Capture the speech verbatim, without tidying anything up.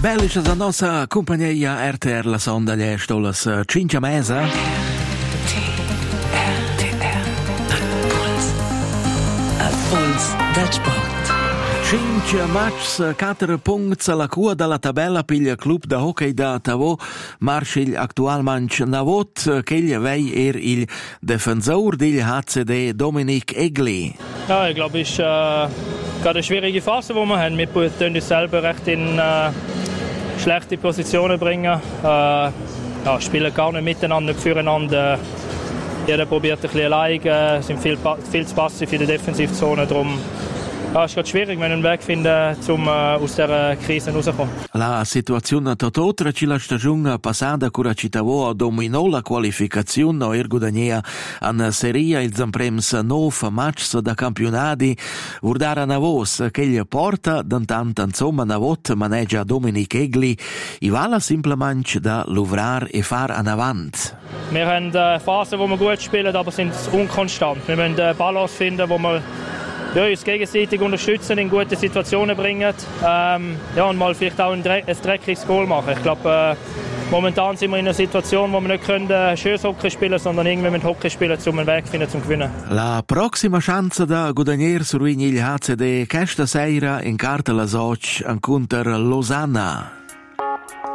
Bellisce la nostra compagnia R T R, la sonda gli stolas cinque mesa. Puls Dutchpot. Cinque matchs, quattro punti alla cua della tabella per il club da hockey da Tavo, marci attualmente Navot, che gli vei er il difensor del H C D Dominik Egli. Ja, ich glaube, es ist äh, gerade eine schwierige Phase, die wir haben. Wir tun uns selber recht in äh, schlechte Positionen bringen. Äh, ja, spielen gar nicht miteinander, nicht füreinander. Jeder probiert ein bisschen allein, äh, sind viel, viel zu passiv in der Defensivzone. Darum ja, es ist gerade schwierig, wenn wir einen Weg finden, um äh, aus dieser Krise rauszukommen. La situazione tototra ci la stagione passata cura Citavo dominò la qualificazione o ergodania an seria il zamprems nov matchs da campionati vurdara Navos che gli porta d'antant insomma Navot maneggia Dominik Egli i vala simplemente da luvrar e far an avant. Wir haben äh, Phasen, wo wir gut spielen, aber sind unkonstant. Wir müssen eine Balance finden, wo wir ja, uns gegenseitig unterstützen, in gute Situationen bringen ähm, ja, und mal vielleicht auch ein, Dre- ein dreckiges Goal machen. Ich glaube, äh, momentan sind wir in einer Situation, wo wir nicht können, äh, schönes Hockey spielen, sondern irgendwie mit Hockey spielen, um einen Weg zu finden zum Gewinnen. La prossima chance da guadagner sur il H C D questa sera in carta la Soc an counter Losanna.